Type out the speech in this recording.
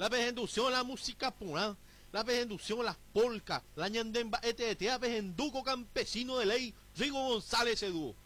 la vejendución, la música pura, la vejendución, las polcas, la ñandemba, la vejenduco campesino de ley, Rigo González Edu.